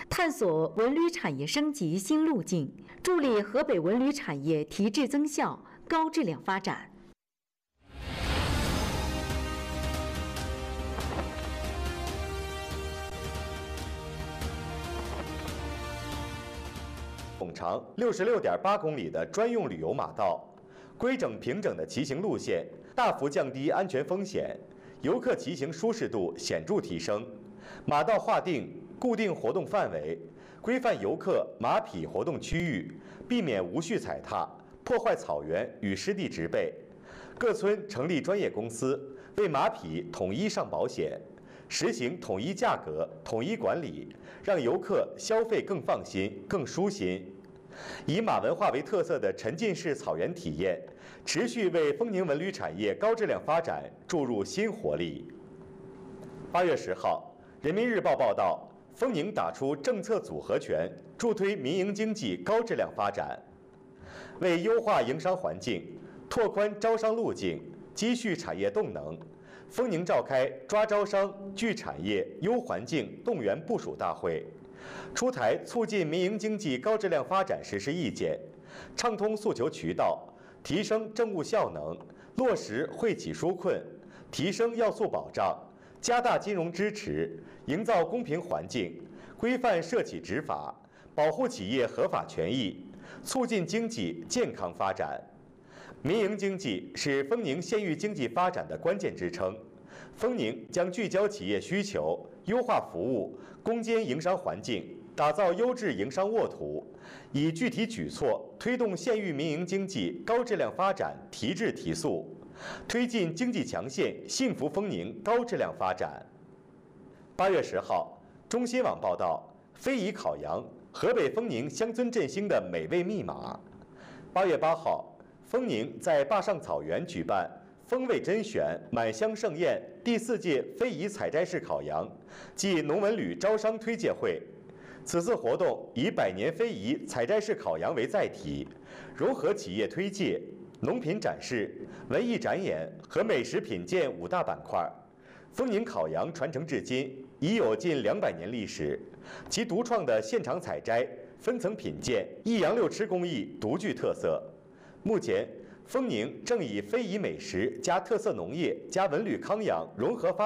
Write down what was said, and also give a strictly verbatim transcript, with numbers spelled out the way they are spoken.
探索文旅产业升级新路径，助力河北文旅产业提质增效、高质量发展。 总长六十六点八公里的专用旅游马道，规整平整的骑行路线，大幅降低安全风险，游客骑行舒适度显著提升。马道划定固定活动范围，规范游客马匹活动区域，避免无序踩踏，破坏草原与湿地植被。各村成立专业公司，为马匹统一上保险。 实行统一价格、统一管理，让游客消费更放心、更舒心。以马文化为特色的沉浸式草原体验，持续为丰宁文旅产业高质量发展注入新活力。八月十号，《人民日报》报道，丰宁打出政策组合拳，助推民营经济高质量发展。为优化营商环境、拓宽招商路径、积蓄产业动能。 丰宁召开抓招商、聚产业、优环境动员部署大会，出台促进民营经济高质量发展实施意见，畅通诉求渠道，提升政务效能，落实惠企纾困，提升要素保障，加大金融支持，营造公平环境，规范涉企执法，保护企业合法权益，促进经济健康发展。 民营经济是丰宁县域经济发展的关键支撑。丰宁将聚焦企业需求，优化服务，攻坚营商环境，打造优质营商沃土，以具体举措推动县域民营经济高质量发展提质提速，推进经济强县幸福丰宁高质量发展。八月十号，中新网报道，非遗烤羊，河北丰宁乡村振兴的美味密码。八月八号。 丰宁在坝上草原举办“风味甄选，满乡盛宴”第四届非遗采摘式烤羊暨农文旅招商推介会。此次活动以百年非遗采摘式烤羊为载体，融合企业推介、农品展示、文艺展演和美食品鉴五大板块。丰宁烤羊传承至今已有近两百年历史，其独创的现场采摘、分层品鉴、一羊六吃工艺独具特色。 目前，丰宁正以非遗美食加特色农业加文旅康养融合发